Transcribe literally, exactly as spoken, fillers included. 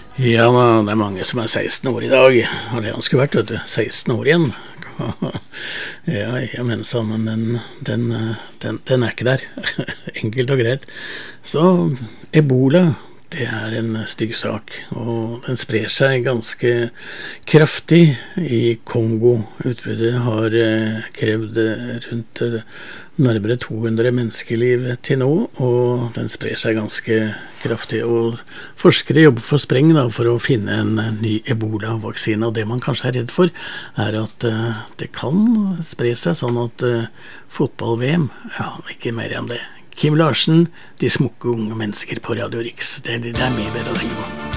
Ja, men det er mange som er seksten år i dag. Har det han skulle vært, vet du. seksten år igjen. Ja, jeg mener sånn, men den, den, den, den er ikke der. Enkelt og greit. Så Ebola, det er en stygg sak, og den sprer seg ganske kraftig i Kongo. Utbruddet har krevd rundt nærmere to hundre menneskeliv til nå, og den sprer seg ganske kraftig. Og forskere jobber for spreng da, for å finne en ny Ebola-vaksine, og det man kanskje er redd for, er at uh, det kan spre seg sånn at uh, fotball-V M, ja, ikke mer enn det. Kim Larsen, de smukke unge mennesker på Radio Riks. Det, det er mye bedre å tenke på.